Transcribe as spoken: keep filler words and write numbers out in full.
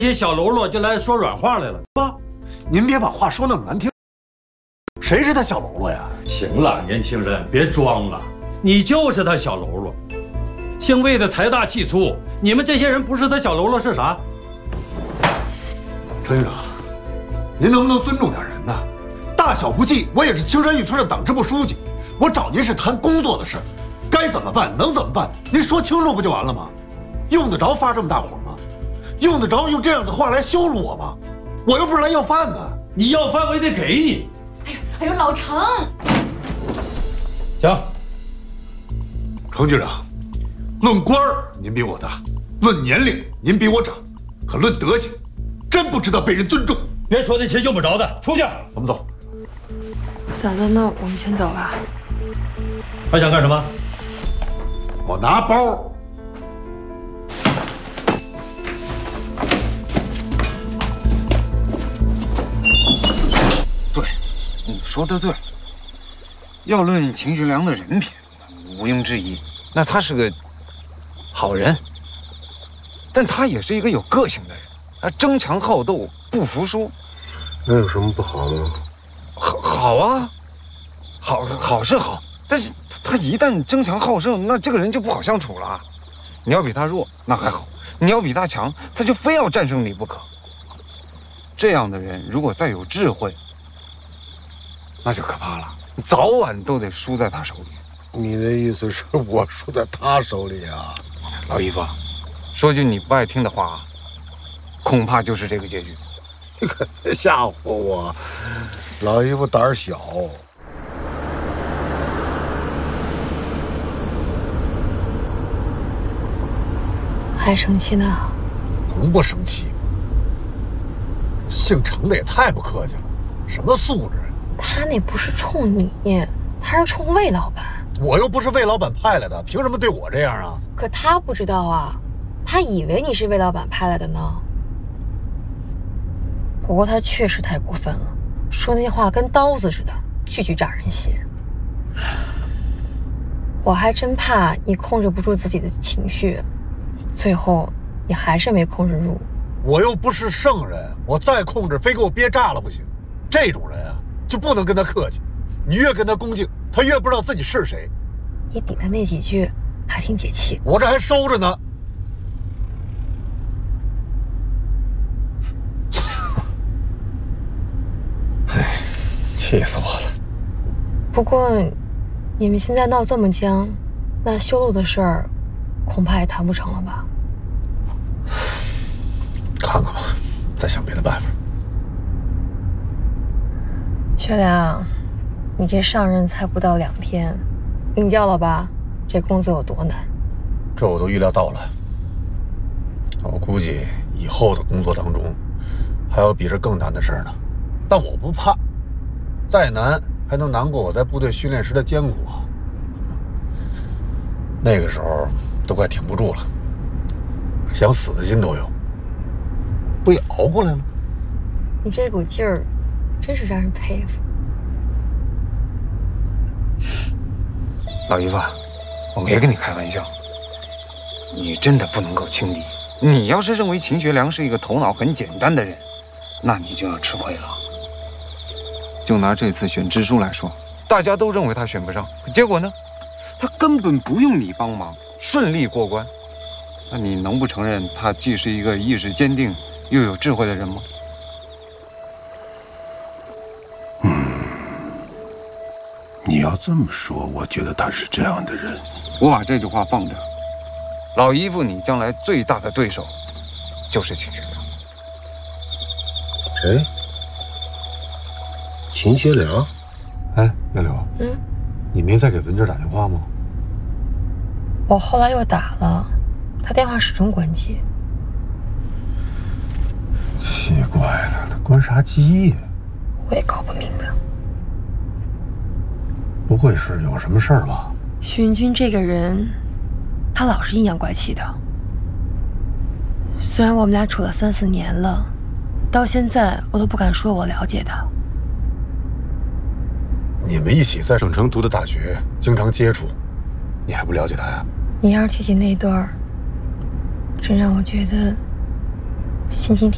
这些小喽啰就来说软话来了，吧？ 您别把话说那么难听。谁是他小喽啰呀？ 行了，年轻人，别装了，你就是他小喽啰。姓魏的财大气粗，你们这些人不是他小喽啰是啥？ 陈局长，您能不能尊重点人呢？大小不计，我也是青山峪村的党支部书记，我找您是谈工作的事儿，该怎么办能怎么办，您说清楚不就完了吗？用得着发这么大火吗？用得着用这样的话来羞辱我吗？我又不是来要饭的。 你要饭我也得给你。 哎呦，哎呦，老程， 行。 程局长，论官儿您比我大，论年龄您比我长，可论德行，真不知道被人尊重。 别说那些用不着的，出去。 咱们走。 嫂子，那我们先走吧。 还想干什么？ 我拿包。 对，你说的对。要论秦学良的人品，毋庸置疑，那他是个好人。但他也是一个有个性的人，啊，争强好斗，不服输。 那有什么不好吗？ 好，好啊，好，好是好，但是他一旦争强好胜，那这个人就不好相处了。你要比他弱，那还好；你要比他强，他就非要战胜你不可。这样的人，如果再有智慧，那就可怕了，早晚都得输在他手里。 你的意思是我输在他手里啊？ 老姨夫，说句你不爱听的话，恐怕就是这个结局。 你可别吓唬我，老姨夫胆儿小。 还生气呢？ 能不生气吗？姓程的也太不客气了，什么素质？ 他那不是冲你，他是冲魏老板。 我又不是魏老板派来的，凭什么对我这样啊？ 可他不知道啊，他以为你是魏老板派来的呢。不过他确实太过分了，说那些话跟刀子似的，句句扎人心。我还真怕你控制不住自己的情绪，最后你还是没控制住。 我又不是圣人，我再控制非给我憋炸了不行。这种人啊，就不能跟他客气，你越跟他恭敬，他越不知道自己是谁。 你顶的那几句还挺解气， 我这还收着呢。唉，气死我了。 不过你们现在闹这么僵，那修路的事儿恐怕也谈不成了吧？ 看看吧，再想别的办法。 学良，你这上任才不到两天，领教了吧？这工作有多难？ 这我都预料到了。我估计以后的工作当中，还有比这更难的事呢。但我不怕，再难还能难过我在部队训练时的艰苦啊。那个时候都快挺不住了，想死的心都有。不也熬过来了？ 你这股劲儿，真是让人佩服。 老姨夫，我没跟你开玩笑，你真的不能够轻敌。你要是认为秦学良是一个头脑很简单的人，那你就要吃亏了。就拿这次选支书来说，大家都认为他选不上，结果呢，他根本不用你帮忙，顺利过关。那你能不承认他既是一个意志坚定又有智慧的人吗？ 嗯，你要这么说，我觉得他是这样的人。 我把这句话放着，老姨夫，你将来最大的对手就是秦学良。 谁？秦学良？ 哎，苗柳， 嗯， 你没再给文静打电话吗？ 我后来又打了，他电话始终关机。 奇怪了，他关啥机呀？ 我也搞不明白。 不会是有什么事儿吧？ 勋君这个人，他老是阴阳怪气的。虽然我们俩处了三四年了，到现在我都不敢说我了解他。 你们一起在省城读的大学，经常接触，你还不了解他呀？ 你要是提起那段儿，真让我觉得心情挺